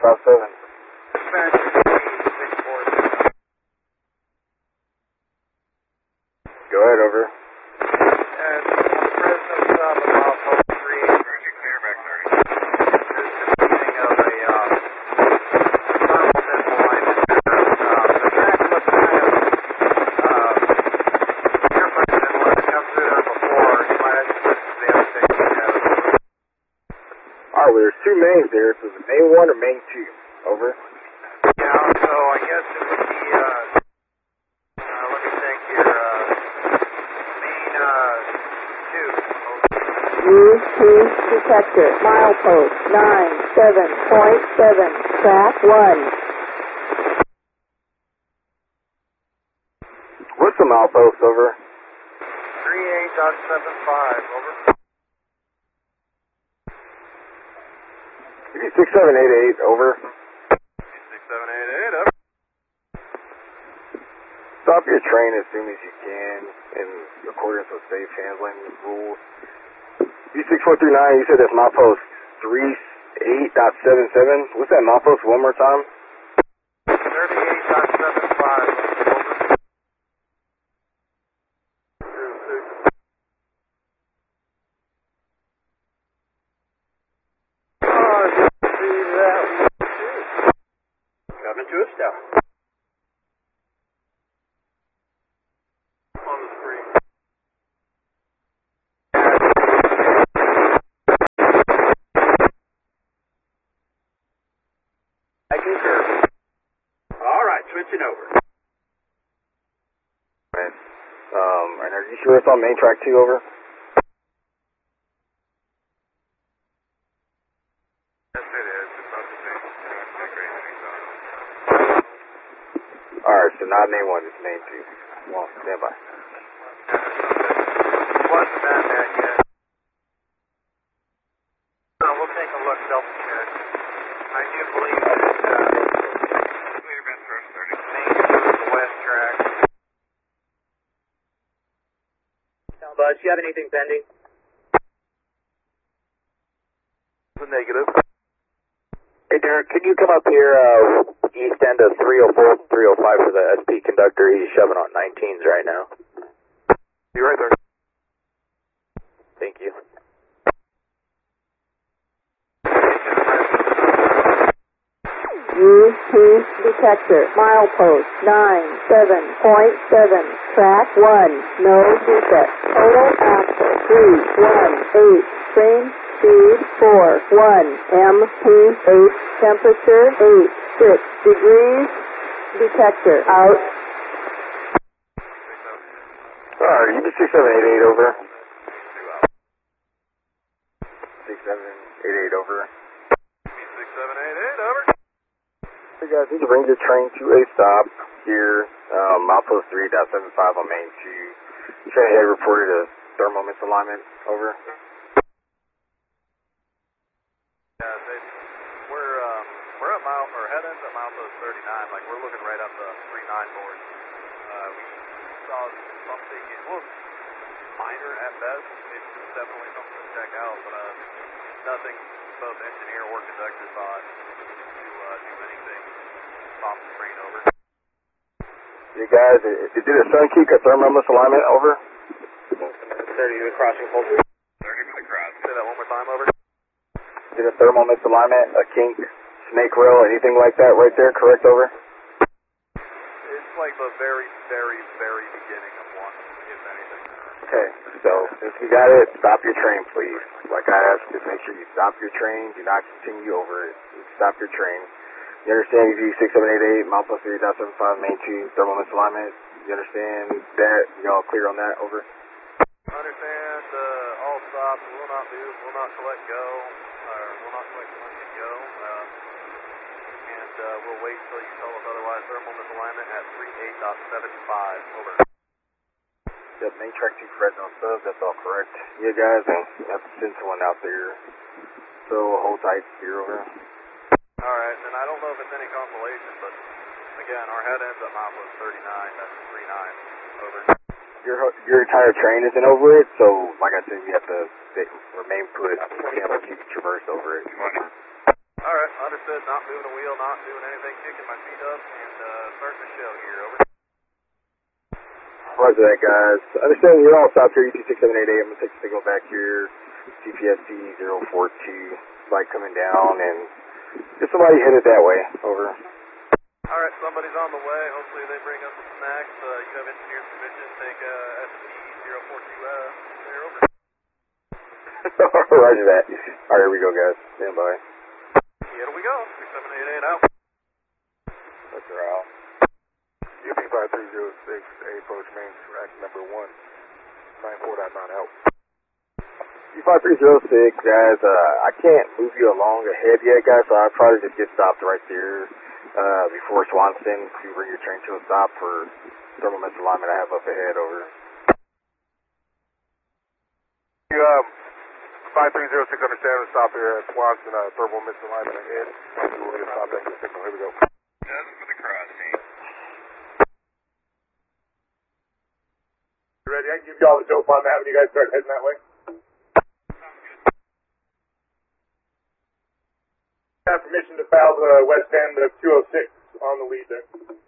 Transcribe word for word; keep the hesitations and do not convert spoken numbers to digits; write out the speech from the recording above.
five seven. Go ahead, over. And President stop at mile post three eight. Clear back thirty. This is the beginning of a uh, thermal misalignment. Uh, the track looks kind of uh, different than what had come through there before. You might have to switch to the other station. Alright, well, there's two mains there, so the main one or main two? Over. Yeah, so I guess it would be, uh, uh let me think here, uh, main, uh, two. Use cruise detector, milepost nine seven point seven, track one. What's the milepost, over? three eight dot seven five, over. six seven eight eight, over. six seven eight eight, over. Stop your train as soon as you can in accordance with safe handling rules. B six four three nine, you said that's milepost three eight dot seven seven. What's that milepost one more time? thirty-eight dot seven five, over. Oh, I didn't see that one. Coming to a stop. On the screen. I concur. All right, switching over. Right. Um, and are you sure it's on main track two, over? Yes, it is. It's on the same track racing zone. Alright, so not main one, it's main two. Well, stand by. Wasn't that that yet? So we'll take a look, double check. I do believe that it's, uh, clear been first thirty. Main two is the west track. Now, Buzz, do you have anything pending? The negative. Hey, Derek, can you come up here, uh, east end of three oh four, three oh five for the S P conductor? He's shoving on nineteens right now. You're right there. Thank you. Use cruise detector, milepost nine seven point seven, track one, no defect. Total axle three one eight, train speed four one, M P eight, temperature eight six degrees, detector out. Alright, you be six seven eight eight, over. six seven eight eight, over. six seven eight eight, over. Hey guys, need to bring your train to a stop here, um, milepost three dot seven five on main two. Train ahead reported a thermal misalignment, over. Yeah, they, we're, um, we're at mile, or head ends at milepost thirty-nine, like we're looking right up the three nine board. Uh, we saw something, it was minor at best, it's definitely something to check out, but, uh, nothing both engineer or conductor thought to, uh, do anything off the train, over. You guys, did a sun kick a thermal misalignment, over? thirty to the crossing pole. thirty for the cross. Say that one more time, over. Did a thermal misalignment, a kink, snake rail, anything like that right there, correct, over? It's like the very, very, very beginning of one, if anything. Okay, so if you got it, stop your train, please. Like I asked, just make sure you stop your train, do not continue over it. Stop your train. You understand you do six seven eight eight, milepost three dot seven five, main two, thermal misalignment. You understand that? You all clear on that, over? Understand, uh, all stops, will not move, will not collect go, or will not collect money and go, uh, and, uh, we'll wait until you tell us otherwise. Thermal misalignment at three eight dot seven five, over. Yep, main track two Fresno sub, that's all correct. Yeah, guys, and have to send someone out there. So hold tight, steer over. Alright, and I don't know if it's any consolation, but, again, our head ends at milepost thirty-nine, that's three nine, over. Your your entire train isn't over it, so like I said, you have to stay, remain put. You have to keep traverse over it. Alright, understood. said, not moving a wheel, not doing anything, kicking my feet up, and uh, starting to shell here. Over. Roger that, guys. Understand you're all stopped here, E T six seven eight eight. I'm going to take a signal back here. G P S C zero four two. Light coming down, and get somebody headed that way. Over. All right, somebody's on the way. Hopefully they bring us some snacks. Uh, you have engineer's permission. Take uh, S P zero four two uh, there, over. Roger that. All right, here we go, guys. Stand by. Here we go. six seven eight eight out. That's her out. U P five three zero six, A approach main track number one, nine four dot nine out. U five three zero six, guys, uh, I can't move you along ahead yet, guys, so I'll probably just get stopped right there uh, before Swanson to bring your train to a stop for thermal misalignment I have up ahead. Over. You, um, five three zero six, understand, to stop here at Swanson, uh, thermal misalignment ahead. We'll get a stop back to the signal. Here we go. Seven for the crossing. You ready? I can give you all the dope on that when you guys start heading that way. Have permission to foul the west end of two oh six on the lead there.